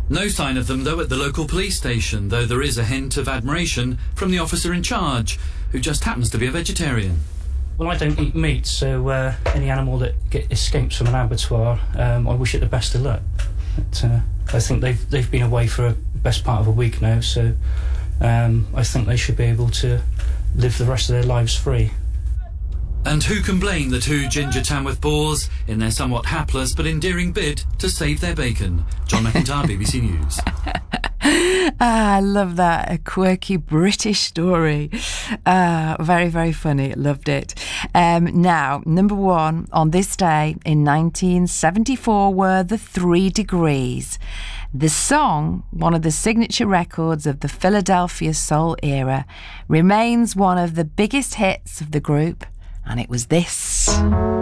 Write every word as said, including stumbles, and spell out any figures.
No sign of them, though, at the local police station, though there is a hint of admiration from the officer in charge, who just happens to be a vegetarian. Well, I don't eat meat, so uh, any animal that get, escapes from an abattoir, um, I wish it the best of luck. But, uh, I think they've they've been away for a best part of a week now, so um, I think they should be able to live the rest of their lives free. And who can blame the two ginger Tamworth boars in their somewhat hapless but endearing bid to save their bacon? John McIntyre, B B C News. Ah, I love that. A quirky British story. Ah, very, very funny. Loved it. Um, now, number one on this day in nineteen seventy-four were The Three Degrees. The song, one of the signature records of the Philadelphia soul era, remains one of the biggest hits of the group, and it was this.